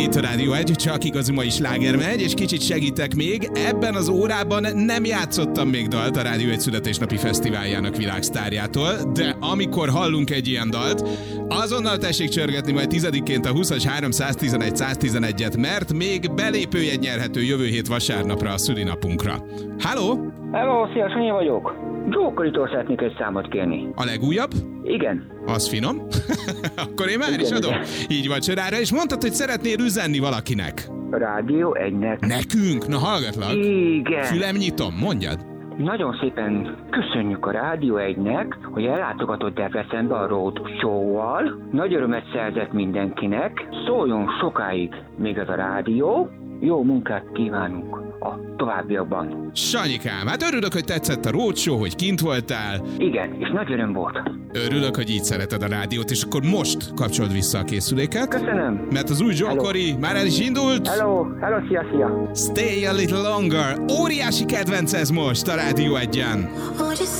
Itt a Rádió 1, csak igazi mai sláger megy, és kicsit segítek még. Ebben az órában nem játszottam még dalt a Rádió 1 születésnapi fesztiváljának világsztárjától, de amikor hallunk egy ilyen dalt, azonnal tessék csörgetni majd 10-ként a 20-as 311-111-et, mert még belépőjegy nyerhető jövő hét vasárnapra a szülinapunkra. Halló? Hello, szia, Sanyi vagyok. Jokeritól szeretnék egy számot kérni. A legújabb? Igen. Az finom. Akkor én már is adom. Igen. Így vacsorára, és mondtad, hogy szeretnél üzenni valakinek. A Rádió 1-nek. Nekünk? Na hallgatlak. Igen. Fülem nyitom, mondjad. Nagyon szépen köszönjük a Rádió 1-nek, hogy ellátogatott Debrecenbe a Road Show-val. Nagy örömet szerzett mindenkinek. Szóljon sokáig még ez a rádió. Jó munkát kívánunk a továbbiakban. Sanyikám, hát örülök, hogy tetszett a Roadshow, hogy kint voltál. Igen, és nagy öröm volt. Örülök, hogy így szereted a rádiót, és akkor most kapcsold vissza a készüléket. Köszönöm. Mert az új Jokeri már el is indult. Hello, szia. Stay a little longer. Óriási kedvenc ez most a Rádió 1-en.